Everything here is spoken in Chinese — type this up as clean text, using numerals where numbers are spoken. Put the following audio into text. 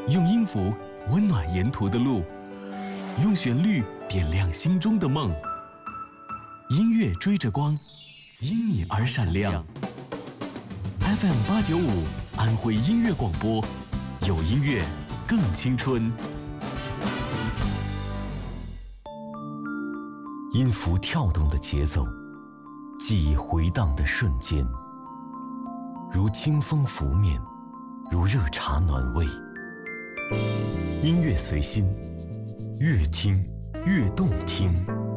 用音符温暖沿途的路，用旋律点亮心中的梦。音乐追着光，因你而闪亮。FM895安徽音乐广播，有音乐更青春。 音符跳动的节奏，记忆回荡的瞬间，如清风拂面，如热茶暖胃。音乐随心，越听越动听。